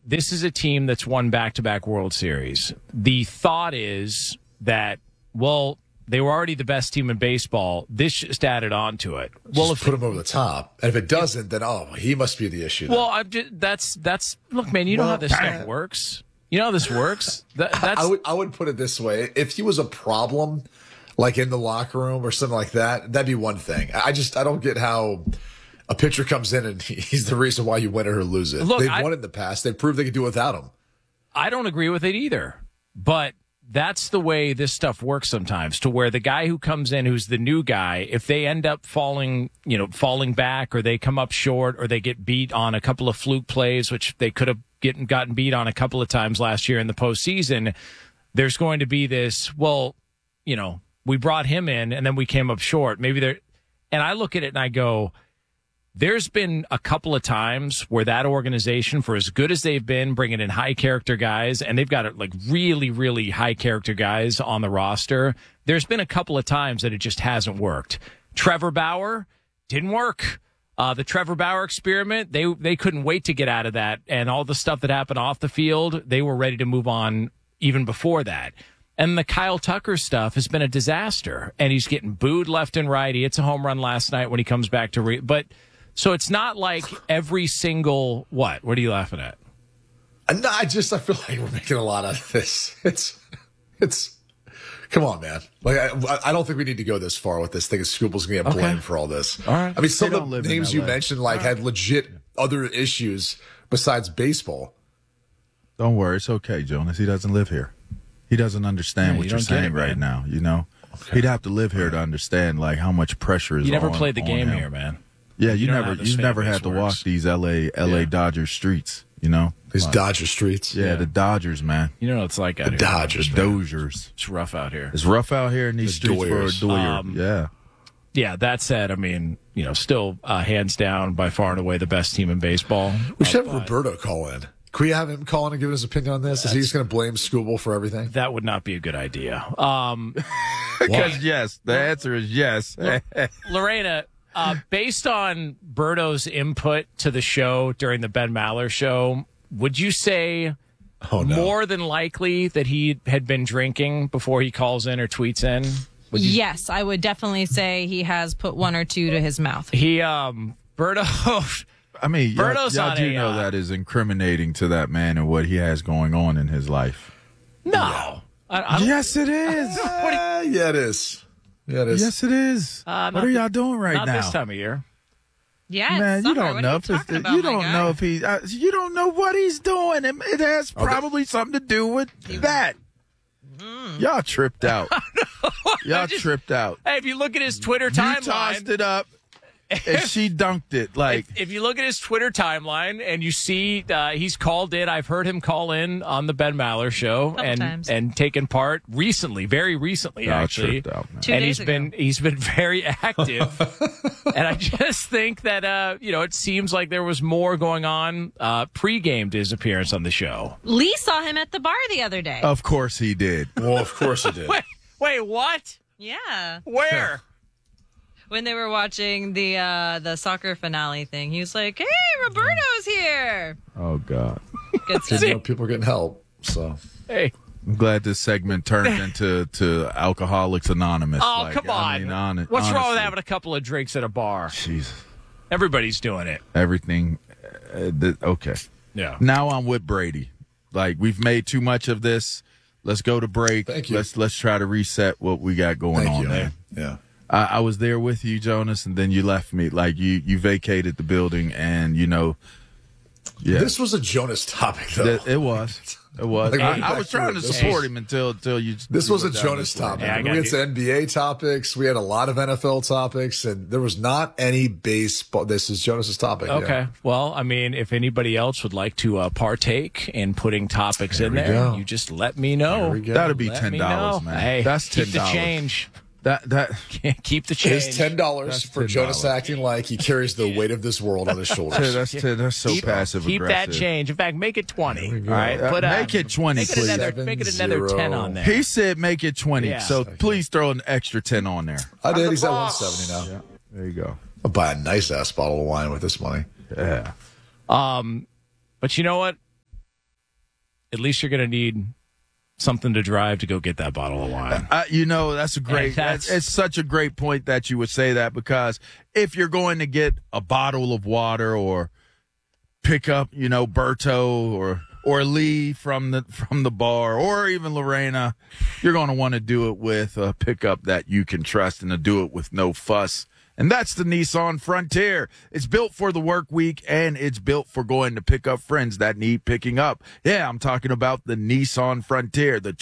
this is a team that's won back-to-back World Series. The thought is that, well, they were already the best team in baseball. This just added on to it. Well, if put him over the top, and if it doesn't, then he must be the issue. Then. Well, that's look, man. You know how this stuff works. You know how this works. I would put it this way: if he was a problem, like in the locker room or something like that, that'd be one thing. I don't get how a pitcher comes in and he's the reason why you win it or lose it. Look, they've won it in the past. They proved they could do it without him. I don't agree with it either, but that's the way this stuff works sometimes, to where the guy who comes in, who's the new guy, if they end up falling back, or they come up short, or they get beat on a couple of fluke plays, which they could have gotten beat on a couple of times last year in the postseason, there's going to be this, we brought him in and then we came up short. And I look at it and I go, there's been a couple of times where that organization, for as good as they've been, bringing in high-character guys, and they've got like really, really high-character guys on the roster, there's been a couple of times that it just hasn't worked. Trevor Bauer didn't work. The Trevor Bauer experiment, they couldn't wait to get out of that, and all the stuff that happened off the field, they were ready to move on even before that. And the Kyle Tucker stuff has been a disaster, and he's getting booed left and right. He hits a home run last night when he comes back to so it's not like every single what are you laughing at? No, I feel like we're making a lot out of this. It's come on, man. Like I don't think we need to go this far with this thing. Scooble's gonna get blamed for all this. All right. I mean, some of the names you mentioned had legit other issues besides baseball. Don't worry, it's okay, Jonas. He doesn't live here. He doesn't understand what you're saying right now. Okay. He'd have to live here to understand like how much pressure is. You never on, played the game him. here, man. Yeah, you never had to walk these LA Dodgers streets, These Dodger streets. Yeah, the Dodgers, man. You know what it's like out here. Dodgers, the Dodgers. It's rough out here. It's rough out here in these streets Doyers. for a Doyer. Yeah. Yeah, that said, I mean, still hands down by far and away the best team in baseball. We should have Roberto call in. Can we have him call in and give his opinion on this? Is he just going to blame Scooble for everything? That would not be a good idea. Because yes, the answer is yes. Lorena, based on Berto's input to the show during the Ben Maller show, would you say more than likely that he had been drinking before he calls in or tweets in? Yes, I would definitely say he has put one or two to his mouth. Berto... I mean, y'all do know that is incriminating to that man and what he has going on in his life. No. Yeah. Yes, it is. Yeah, it is. Yeah, it is. Yes, it is. What are y'all doing right now? Not this time of year. Yeah, man, you don't know if you don't know if he. You don't know what he's doing. It has probably something to do with that. Y'all tripped out. Y'all tripped out. Hey, if you look at his Twitter timeline, you tossed it up. And she dunked it. Like if you look at his Twitter timeline and you see he's called in, I've heard him call in on the Ben Maller show and taken part recently, very recently actually. Out, and he's been very active. And I just think that it seems like there was more going on pre-game to his appearance on the show. Lee saw him at the bar the other day. Of course he did. Well, of course he did. Wait, what? Yeah. Where? When they were watching the soccer finale thing, he was like, "Hey, Roberto's here." Oh God! Good stuff. People are getting help. So hey, I'm glad this segment turned into Alcoholics Anonymous. Oh, come on! What's wrong with having a couple of drinks at a bar? Jesus, everybody's doing it. Everything. Okay. Yeah. Now I'm with Brady. Like we've made too much of this. Let's go to break. Thank you. Let's try to reset what we got going on there. Yeah. I was there with you, Jonas, and then you left me. Like you vacated the building, and yeah. This was a Jonas topic, though. It was. Like, I was trying to support him until you. This was a Jonas topic. Yeah, we had some NBA topics. We had a lot of NFL topics, and there was not any baseball. This is Jonas's topic. Okay. Yeah. Well, I mean, if anybody else would like to partake in putting topics in there, you just let me know. That'd be $10, man. Hey, that's $10. Keep the change. That keep the change. It's $10 for Jonas acting like he carries the weight of this world on his shoulders. That's so passive aggressive. Keep that change. In fact, make it 20. All right, make it 20, please. Make it another 10 on there. He said make it 20, so please throw an extra 10 on there. I did. He's at 170 now. Yeah, there you go. I'll buy a nice ass bottle of wine with this money. Yeah. But you know what? at least you're going to need something to drive to go get that bottle of wine. That's a great. It's such a great point that you would say that, because if you're going to get a bottle of water or pick up, Berto or Lee from the bar, or even Lorena, you're going to want to do it with a pickup that you can trust and to do it with no fuss. And that's the Nissan Frontier. It's built for the work week, and it's built for going to pick up friends that need picking up. Yeah, I'm talking about the Nissan Frontier, the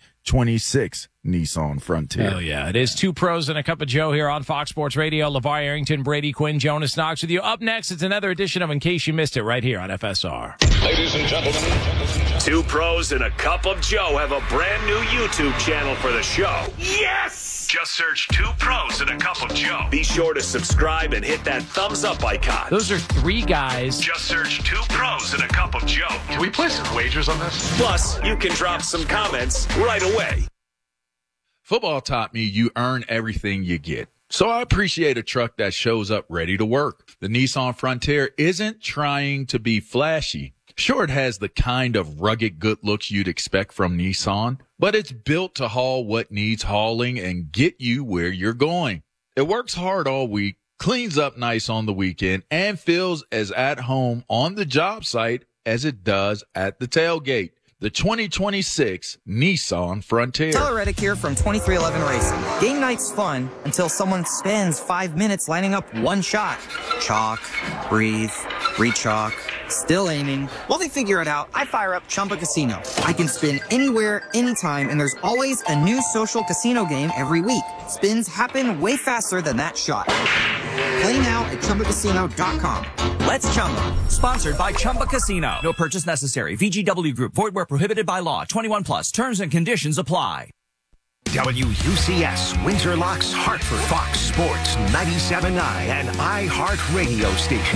2026 Nissan Frontier. Hell yeah. It is Two Pros and a Cup of Joe here on Fox Sports Radio. LeVar Arrington, Brady Quinn, Jonas Knox with you. Up next, it's another edition of In Case You Missed It right here on FSR. Ladies and gentlemen, Two Pros and a Cup of Joe have a brand new YouTube channel for the show. Yes! Just search Two Pros and a Cup of Joe. Be sure to subscribe and hit that thumbs up icon. Those are three guys. Just search Two Pros and a Cup of Joe. Can we place some wagers on this? Plus, you can drop some comments right away. Football taught me you earn everything you get. So I appreciate a truck that shows up ready to work. The Nissan Frontier isn't trying to be flashy. Sure, it has the kind of rugged good looks you'd expect from Nissan, but it's built to haul what needs hauling and get you where you're going. It works hard all week, cleans up nice on the weekend, and feels as at home on the job site as it does at the tailgate. The 2026 Nissan Frontier. Tyler Reddick here from 2311 Racing. Game night's fun until someone spends 5 minutes lining up one shot. Chalk, breathe, re-chalk, still aiming. While they figure it out, I fire up Chumba Casino. I can spin anywhere, anytime, and there's always a new social casino game every week. Spins happen way faster than that shot. Play now at ChumbaCasino.com. Let's Chumba. Sponsored by Chumba Casino. No purchase necessary. VGW Group. Void where prohibited by law. 21 plus. Terms and conditions apply. WUCS, Windsor Locks, Hartford, Fox Sports 97.9 and iHeart Radio station.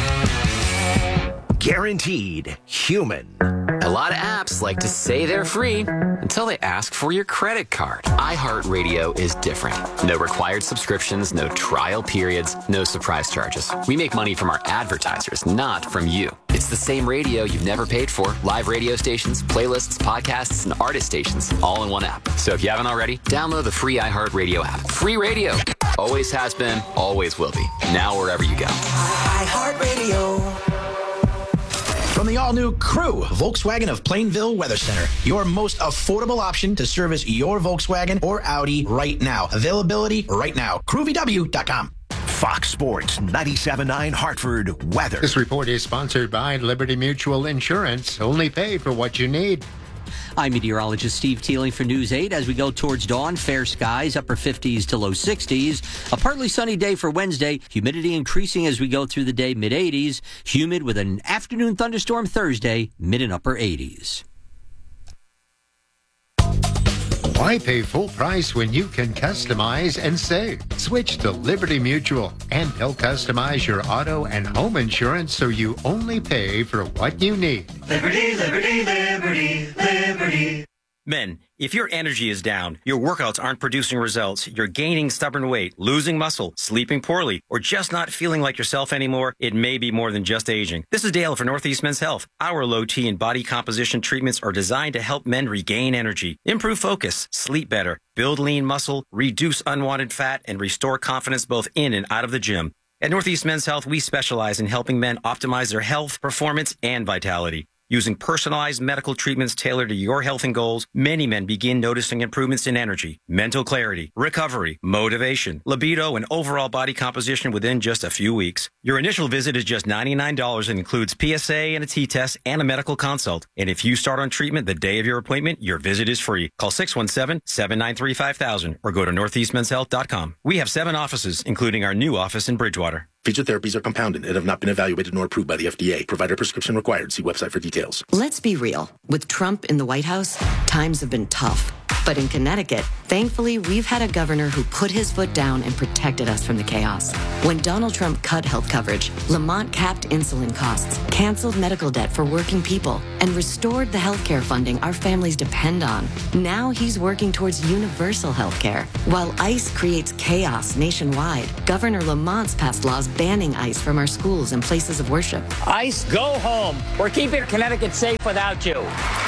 Guaranteed human. A lot of apps like to say they're free until they ask for your credit card. iHeartRadio is different. No required subscriptions, no trial periods, no surprise charges. We make money from our advertisers, not from you. It's the same radio you've never paid for. Live radio stations, playlists, podcasts, and artist stations, all in one app. So if you haven't already, download the free iHeartRadio app. Free radio. Always has been, always will be. Now wherever you go. iHeartRadio. From the all-new Crew, Volkswagen of Plainville Weather Center. Your most affordable option to service your Volkswagen or Audi right now. Availability right now. CrewVW.com. Fox Sports 97.9 Hartford weather. This report is sponsored by Liberty Mutual Insurance. Only pay for what you need. I'm meteorologist Steve Teeling for News 8. As we go towards dawn, fair skies, upper 50s to low 60s. A partly sunny day for Wednesday. Humidity increasing as we go through the day, mid-80s. Humid with an afternoon thunderstorm Thursday, mid and upper 80s. Why pay full price when you can customize and save? Switch to Liberty Mutual, and they'll customize your auto and home insurance so you only pay for what you need. Liberty, liberty, liberty, liberty. Men, if your energy is down, your workouts aren't producing results, you're gaining stubborn weight, losing muscle, sleeping poorly, or just not feeling like yourself anymore, it may be more than just aging. This is Dale for Northeast Men's Health. Our low T and body composition treatments are designed to help men regain energy, improve focus, sleep better, build lean muscle, reduce unwanted fat, and restore confidence both in and out of the gym. At Northeast Men's Health, we specialize in helping men optimize their health, performance, and vitality. Using personalized medical treatments tailored to your health and goals, many men begin noticing improvements in energy, mental clarity, recovery, motivation, libido, and overall body composition within just a few weeks. Your initial visit is just $99 and includes PSA and a T-test and a medical consult. And if you start on treatment the day of your appointment, your visit is free. Call 617-793-5000 or go to northeastmenshealth.com. We have 7 offices, including our new office in Bridgewater. Featured therapies are compounded and have not been evaluated nor approved by the FDA. Provider prescription required. See website for details. Let's be real. With Trump in the White House, times have been tough. But in Connecticut, thankfully, we've had a governor who put his foot down and protected us from the chaos. When Donald Trump cut health coverage, Lamont capped insulin costs, canceled medical debt for working people, and restored the health care funding our families depend on. Now he's working towards universal health care. While ICE creates chaos nationwide, Governor Lamont's passed laws banning ICE from our schools and places of worship. ICE, go home. We're keeping Connecticut safe without you.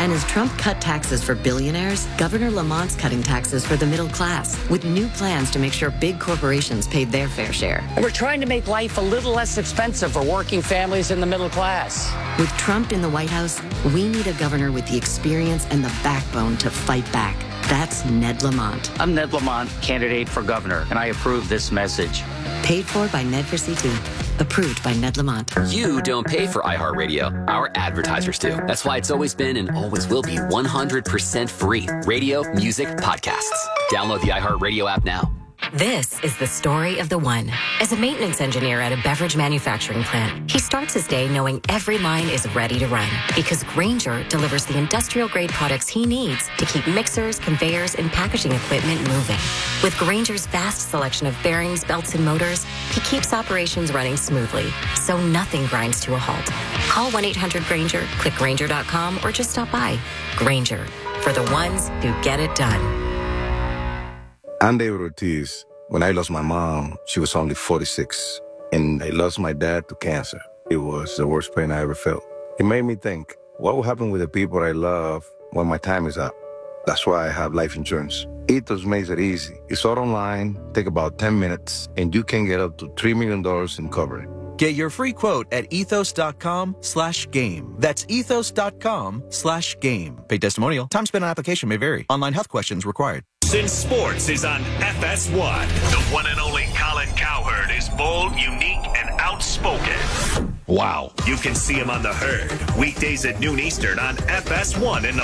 And as Trump cut taxes for billionaires, Governor Lamont's cutting taxes for the middle class, with new plans to make sure big corporations paid their fair share. And we're trying to make life a little less expensive for working families in the middle class. With Trump in the White House, we need a governor with the experience and the backbone to fight back. That's Ned Lamont. I'm Ned Lamont, candidate for governor, and I approve this message. Paid for by Ned for CT. Approved by Ned Lamont. You don't pay for iHeartRadio. Our advertisers do. That's why it's always been and always will be 100% free. Radio, music, podcasts. Download the iHeartRadio app now. This is the story of the one. As a maintenance engineer at a beverage manufacturing plant, he starts his day knowing every line is ready to run because Grainger delivers the industrial-grade products he needs to keep mixers, conveyors, and packaging equipment moving. With Grainger's vast selection of bearings, belts, and motors, he keeps operations running smoothly, so nothing grinds to a halt. Call 1-800-GRAINGER, click Grainger.com, or just stop by. Grainger, for the ones who get it done. I'm David Ortiz. When I lost my mom, she was only 46, and I lost my dad to cancer. It was the worst pain I ever felt. It made me think, what will happen with the people I love when my time is up? That's why I have life insurance. Ethos makes it easy. It's all online, take about 10 minutes, and you can get up to $3 million in coverage. Get your free quote at ethos.com/game. That's ethos.com/game. Paid testimonial. Time spent on application may vary. Online health questions required. Since Sports is on FS1. The one and only Colin Cowherd is bold, unique, and outspoken. Wow. You can see him on The Herd, weekdays at noon Eastern on FS1 and